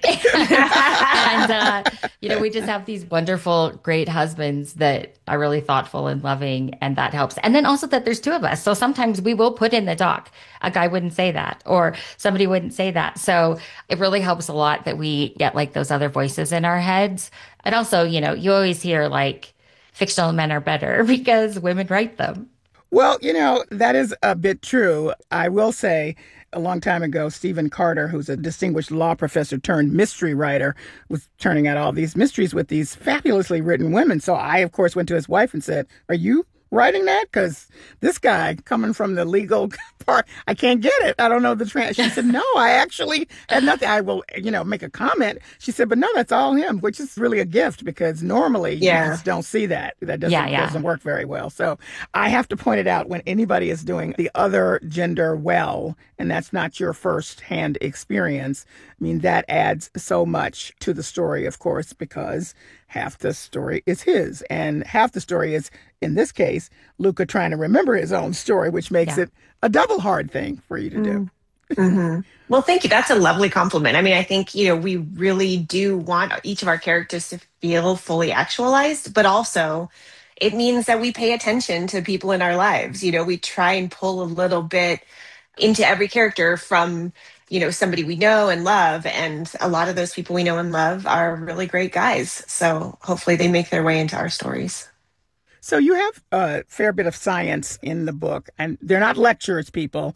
And, we just have these wonderful, great husbands that are really thoughtful and loving, and that helps. And then also that there's two of us. So sometimes we will put in the doc, a guy wouldn't say that, or somebody wouldn't say that. So it really helps a lot that we get those other voices in our heads. And also, you always hear fictional men are better because women write them. Well, that is a bit true. I will say, a long time ago, Stephen Carter, who's a distinguished law professor turned mystery writer, was turning out all these mysteries with these fabulously written women. So I, of course, went to his wife and said, "Are you writing that? Because this guy coming from the legal part, I can't get it. I don't know the She said, "No, I actually had nothing. I will, make a comment." She said, "But no, that's all him," which is really a gift because normally you just don't see that. That doesn't work very well. So I have to point it out when anybody is doing the other gender well, and that's not your first-hand experience. I mean, that adds so much to the story, of course, because half the story is his, and half the story is, in this case, Luca trying to remember his own story, which makes it a double hard thing for you to do. Mm-hmm. Well, thank you. That's a lovely compliment. I mean, I think, we really do want each of our characters to feel fully actualized, but also it means that we pay attention to people in our lives. We try and pull a little bit into every character from somebody we know and love. And a lot of those people we know and love are really great guys. So hopefully they make their way into our stories. So you have a fair bit of science in the book, and they're not lectures, people.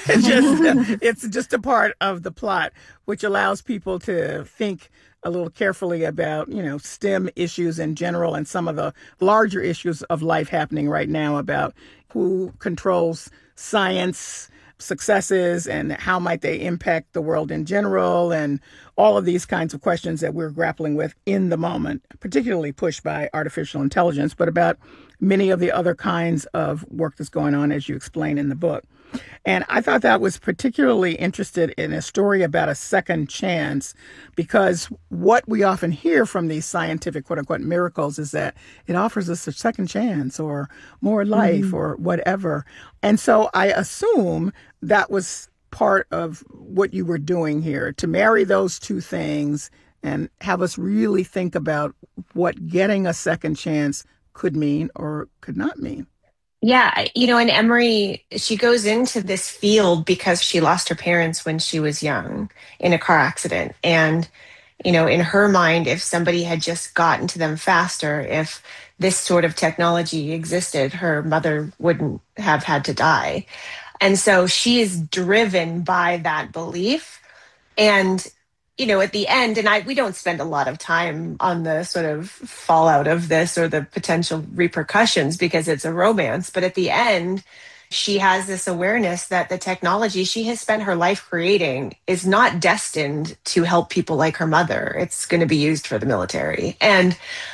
It's just a part of the plot, which allows people to think a little carefully about, STEM issues in general and some of the larger issues of life happening right now about who controls science successes and how might they impact the world in general, and all of these kinds of questions that we're grappling with in the moment, particularly pushed by artificial intelligence, but about many of the other kinds of work that's going on, as you explain in the book. And I thought that was particularly interested in a story about a second chance, because what we often hear from these scientific, quote unquote, miracles is that it offers us a second chance or more life or whatever. And so I assume that was part of what you were doing here, to marry those two things and have us really think about what getting a second chance could mean or could not mean. Yeah, and Emery, she goes into this field because she lost her parents when she was young in a car accident. And, in her mind, if somebody had just gotten to them faster, if this sort of technology existed, her mother wouldn't have had to die. And so she is driven by that belief. And, at the end, and we don't spend a lot of time on the sort of fallout of this or the potential repercussions because it's a romance. But at the end, she has this awareness that the technology she has spent her life creating is not destined to help people like her mother. It's going to be used for the military. And,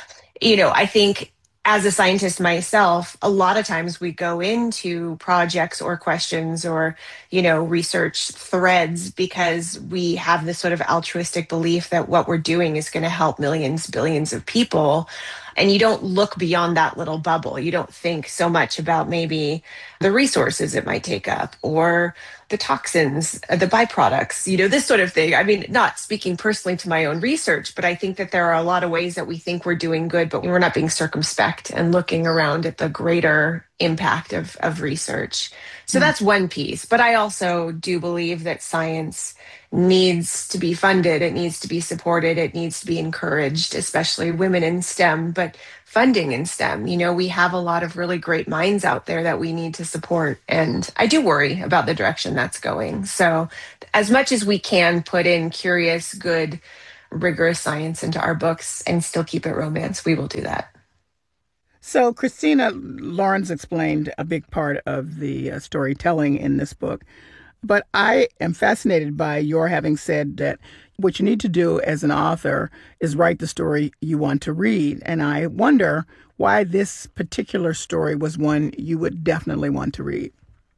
I think as a scientist myself, a lot of times we go into projects or questions or, research threads because we have this sort of altruistic belief that what we're doing is going to help millions, billions of people. And you don't look beyond that little bubble. You don't think so much about maybe the resources it might take up or the toxins, the byproducts, this sort of thing. I mean, not speaking personally to my own research, but I think that there are a lot of ways that we think we're doing good, but we're not being circumspect and looking around at the greater impact of research. So that's one piece. But I also do believe that science needs to be funded. It needs to be supported. It needs to be encouraged, especially women in STEM, but funding in STEM. We have a lot of really great minds out there that we need to support. And I do worry about the direction that's going. So as much as we can put in curious, good, rigorous science into our books and still keep it romance, we will do that. So, Christina, Lauren's explained a big part of the storytelling in this book. But I am fascinated by your having said that what you need to do as an author is write the story you want to read. And I wonder why this particular story was one you would definitely want to read.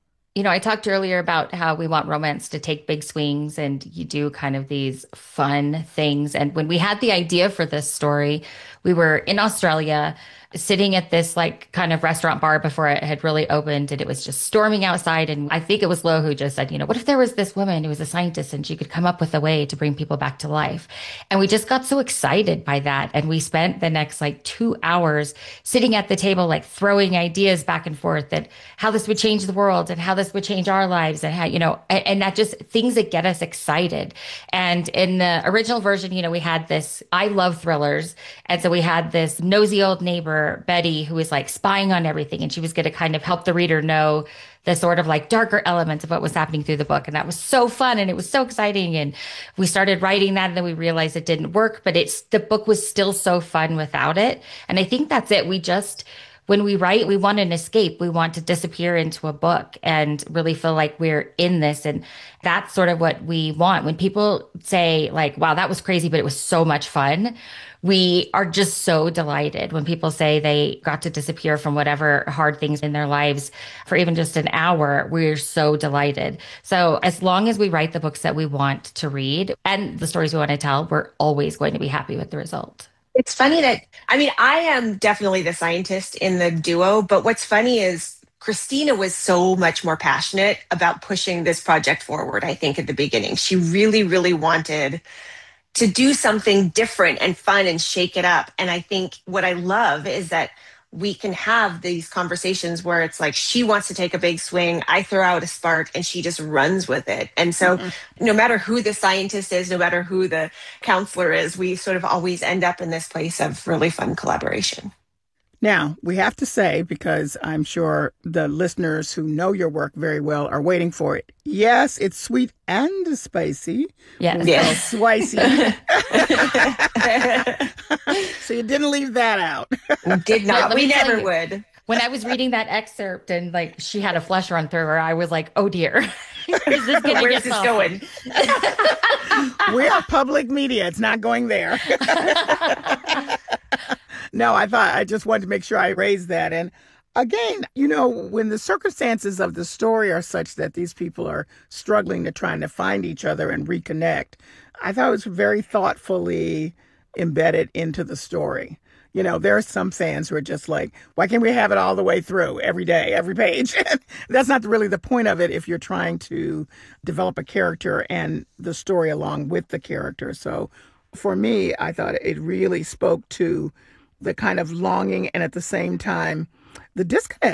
I talked earlier about how we want romance to take big swings and you do kind of these fun things. And when we had the idea for this story, we were in Australia sitting at this like kind of restaurant bar before it had really opened, and it was just storming outside. And I think it was Lo who just said, what if there was this woman who was a scientist and she could come up with a way to bring people back to life? And we just got so excited by that. And we spent the next 2 hours sitting at the table, throwing ideas back and forth that how this would change the world and how this would change our lives and how, and that just things that get us excited. And in the original version, we had this, I love thrillers. And so we had this nosy old neighbor, Betty, who was spying on everything. And she was going to kind of help the reader know the sort of darker elements of what was happening through the book. And that was so fun. And it was so exciting. And we started writing that and then we realized it didn't work, but the book was still so fun without it. And I think that's it. When we write, we want an escape. We want to disappear into a book and really feel like we're in this. And that's sort of what we want. When people say wow, that was crazy, but it was so much fun. We are just so delighted when people say they got to disappear from whatever hard things in their lives for even just an hour. We're so delighted. So as long as we write the books that we want to read and the stories we want to tell, we're always going to be happy with the result. It's funny that, I am definitely the scientist in the duo, but what's funny is Christina was so much more passionate about pushing this project forward, I think, at the beginning. She really, really wanted to do something different and fun and shake it up. And I think what I love is that we can have these conversations where it's she wants to take a big swing, I throw out a spark, and she just runs with it. And so no matter who the scientist is, no matter who the counselor is, we sort of always end up in this place of really fun collaboration. Now, we have to say, because I'm sure the listeners who know your work very well are waiting for it. Yes, it's sweet and spicy. Yes. Spicy. So you didn't leave that out. Did not. We never would. When I was reading that excerpt and she had a flush run through her, I was like, oh dear. Where's this going? We are public media. It's not going there. No, I just wanted to make sure I raised that. And again, when the circumstances of the story are such that these people are struggling to trying to find each other and reconnect, I thought it was very thoughtfully embedded into the story. There are some fans who are just why can't we have it all the way through every day, every page? That's not really the point of it if you're trying to develop a character and the story along with the character. So for me, I thought it really spoke to the kind of longing and at the same time, the disconnect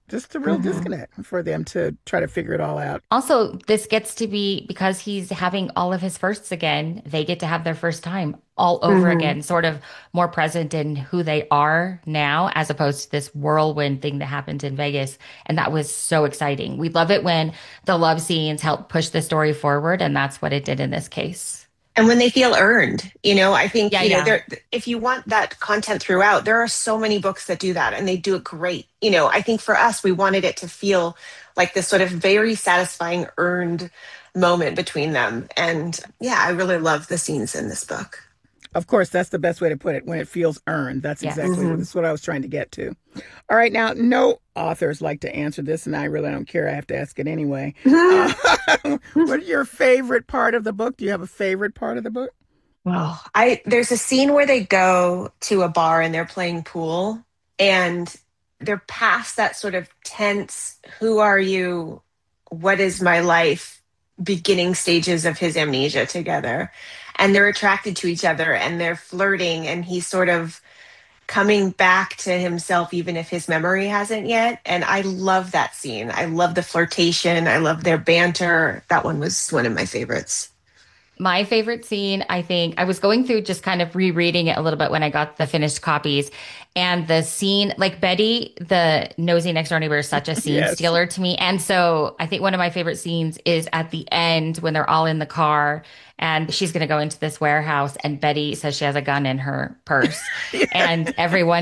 Just a real disconnect for them to try to figure it all out. Also, this gets to be, because he's having all of his firsts again, they get to have their first time all over again, sort of more present in who they are now, as opposed to this whirlwind thing that happened in Vegas. And that was so exciting. We love it when the love scenes help push the story forward, and that's what it did in this case. And when they feel earned, I think, if you want that content throughout, there are so many books that do that and they do it great. I think for us, we wanted it to feel like this sort of very satisfying earned moment between them. And I really love the scenes in this book. Of course, that's the best way to put it, when it feels earned. That's exactly that's what I was trying to get to. All right. Now, no authors like to answer this, and I really don't care. I have to ask it anyway. What is your favorite part of the book? Do you have a favorite part of the book? Well, there's a scene where they go to a bar and they're playing pool, and they're past that sort of tense, who are you? What is my life? Beginning stages of his amnesia together. And they're attracted to each other and they're flirting, and he's sort of coming back to himself, even if his memory hasn't yet. And I love that scene. I love the flirtation. I love their banter. That one was one of my favorites. My favorite scene, I think, I was going through just kind of rereading it a little bit when I got the finished copies. And the scene, like Betty, the nosy next door neighbor, is such a scene stealer to me. And so I think one of my favorite scenes is at the end when they're all in the car and she's going to go into this warehouse and Betty says she has a gun in her purse. And everyone